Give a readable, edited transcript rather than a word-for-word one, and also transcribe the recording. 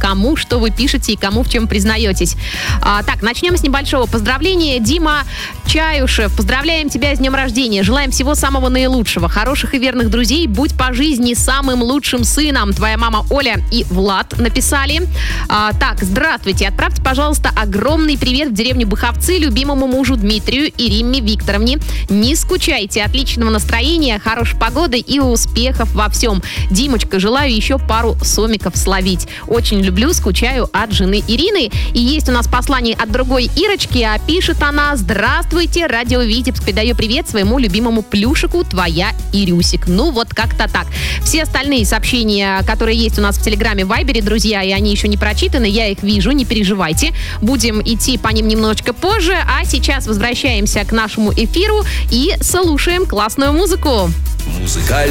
кому что вы пишете и кому в чем признаетесь. Так, начнем с небольшого поздравления. Дима Чаюшев, поздравляем тебя с днем рождения. Желаем всего самого наилучшего. Хороших и верных друзей. Будь по жизни самым лучшим сыном. Твоя мама Оля и Влад написали. Так, здравствуйте. Отправьте, пожалуйста, огромный привет в деревню Быховцы любимому мужу Дмитрию и Римме Викторовне. Не скучайте. Отличного настроения, хорошей погоды и успехов во всем. Димочка, желаю еще пару сомиков словить. Очень люблю, скучаю от жены Ирины. И есть у нас послание от другой Ирочки, а пишет она: здравствуйте, радио Витебск, передаю привет своему любимому плюшику, твоя Ирюсик. Ну вот как-то так. Все остальные сообщения, которые есть у нас в Телеграме, Вайбере, друзья, и они еще не прочитаны, я их вижу, не переживайте. Будем идти по ним немножечко позже, а сейчас возвращаемся к нашему эфиру и слушаем классную музыку.